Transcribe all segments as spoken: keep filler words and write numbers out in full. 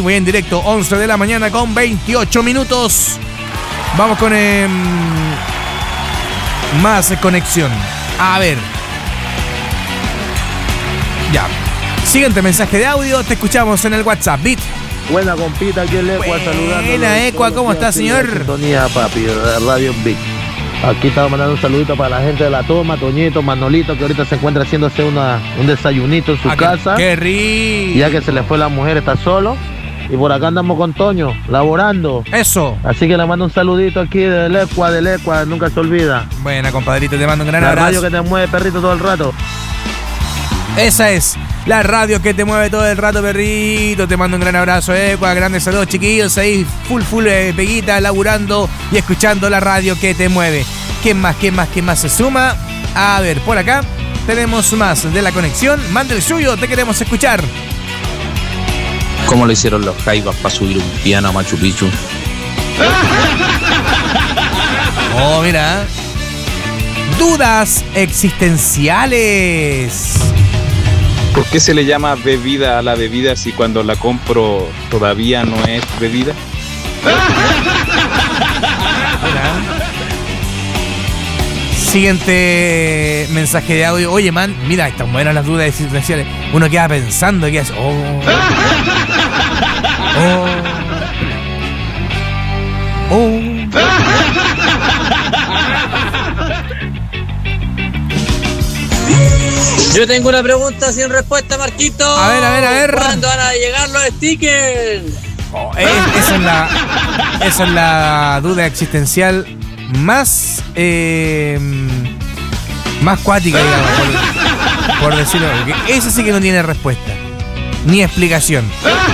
vivo y en directo, once de la mañana con veintiocho minutos. Vamos con eh, más conexión. A ver. Ya. Siguiente mensaje de audio, te escuchamos en el WhatsApp. Bit. Buena compita, aquí el Ecua saludando. Buena Ecua, ¿cómo está, señor? Sintonía, papi, Radio Bit. Aquí estaba mandando un saludito para la gente de La Toma, Toñito, Manolito, que ahorita se encuentra haciéndose una, un desayunito en su ah, casa. ¡Qué rico! Ya que se le fue la mujer, está solo. Y por acá andamos con Toño, laborando. Eso. Así que le mando un saludito aquí del Ecua, del Ecua, nunca se olvida. Buena, compadrito, te mando un gran la abrazo. La radio que te mueve, perrito, todo el rato. Esa es la radio que te mueve todo el rato, perrito. Te mando un gran abrazo, Ecua. Grandes saludos, chiquillos. Ahí, full, full, eh, peguita, laburando y escuchando la radio que te mueve. ¿Quién más, quién más, quién más se suma? A ver, por acá tenemos más de la conexión. Mande el suyo, te queremos escuchar. ¿Cómo le hicieron los jaivas para subir un piano a Machu Picchu? Oh, mira. Dudas existenciales. ¿Por qué se le llama bebida a la bebida si cuando la compro todavía no es bebida? Siguiente mensaje de audio. Oye, man, mira, están buenas las dudas existenciales. Uno queda pensando que es. Oh. Oh. Oh. Yo tengo una pregunta sin respuesta, Marquito. A ver, a ver, a ver. ¿Cuándo van a llegar los stickers? Oh, es, esa, es la, esa es la duda existencial más eh, más cuática, digamos, por, por decirlo. Porque esa sí que no tiene respuesta ni explicación.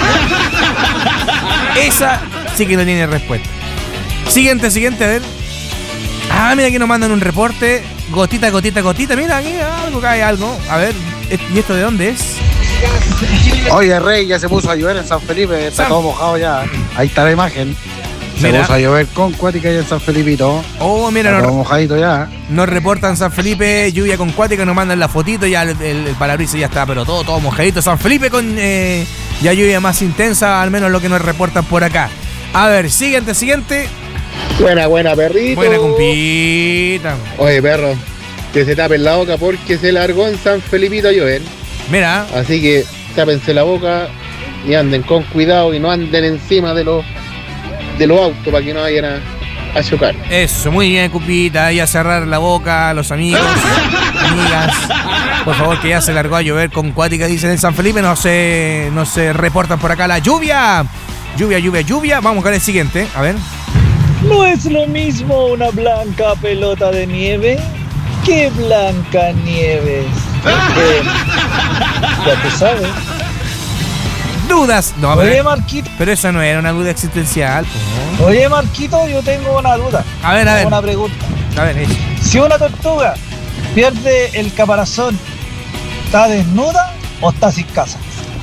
Esa sí que no tiene respuesta. Siguiente, siguiente, a ver. Ah, mira, aquí nos mandan un reporte. Gotita, gotita, gotita. Mira, aquí algo cae algo. A ver, ¿y esto de dónde es? Oye, Rey, ya se puso a llover en San Felipe. Está San... todo mojado ya. Ahí está la imagen. Se mira. puso a llover con cuática ya en San Felipito. Oh, mira, está todo mojadito ya. Nos reportan San Felipe, lluvia con cuática. Nos mandan la fotito. Ya el, el, el parabrisas ya está, pero todo, todo mojadito. San Felipe con eh, ya lluvia más intensa, al menos lo que nos reportan por acá. A ver, siguiente, siguiente. Buena, buena, perrito. Buena, compita. Oye, perro, que se tapen la boca porque se largó en San Felipito a llover. Mira. Así que tápense la boca y anden con cuidado y no anden encima de los de los autos para que no vayan a, a chocar. Eso, muy bien, Cupita. Y a cerrar la boca a los amigos, amigas. Por favor, que ya se largó a llover con cuática, dicen en San Felipe. No se, no se reportan por acá la lluvia. Lluvia, lluvia, lluvia. Vamos con el siguiente. A ver. ¿No es lo mismo una blanca pelota de nieve que Blanca Nieves? Porque, ya tú sabes. Dudas. No, Oye, pero, Marquito. Pero esa no era una duda existencial. ¿No? Oye, Marquito, yo tengo una duda. A ver, a ver. Una pregunta. A ver, eso. Si una tortuga pierde el caparazón, ¿está desnuda o está sin casa?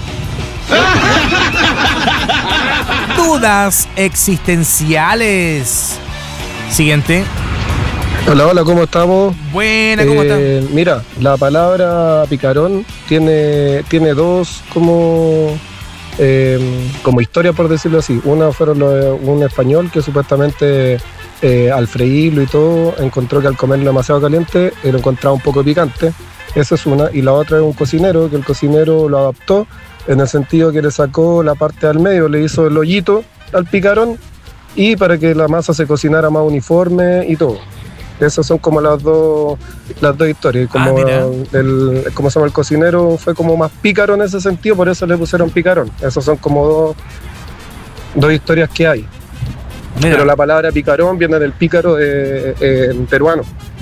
Dudas existenciales. Siguiente. Hola, hola, ¿cómo estamos? Buena, ¿cómo eh, estás? Mira, la palabra picarón tiene, tiene dos como, eh, como historia, por decirlo así. Una fueron los, un español que supuestamente eh, al freírlo y todo encontró que al comerlo demasiado caliente lo encontraba un poco picante. Esa es una. Y la otra es un cocinero, que el cocinero lo adaptó en el sentido que le sacó la parte al medio, le hizo el hoyito al picarón y para que la masa se cocinara más uniforme y todo. Esas son como las dos las dos historias. Como ah, el, como se llama el cocinero fue como más pícaro en ese sentido, por eso le pusieron picarón. Esas son como dos, dos historias que hay. Mira. Pero la palabra picarón viene del pícaro de, eh, en peruano.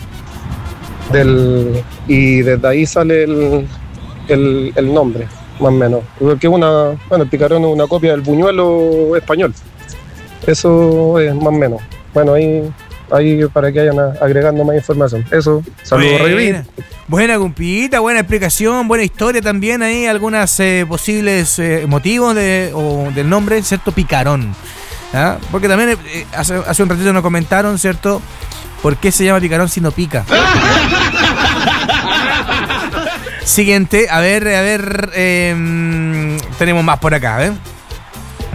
Del, y desde ahí sale el, el, el nombre, más o menos. Porque una, bueno, el picarón es una copia del buñuelo español. Eso es más o menos. Bueno, ahí... ahí para que vayan agregando más información. Eso, saludos, Rey. Buena, compita, buena explicación, buena historia también ahí, algunas eh, posibles eh, motivos de, o del nombre, ¿cierto? Picarón. ¿Ah? Porque también eh, hace, hace un ratito nos comentaron, ¿cierto? ¿Por qué se llama picarón si no pica? Siguiente, a ver, a ver, eh, tenemos más por acá, ¿eh?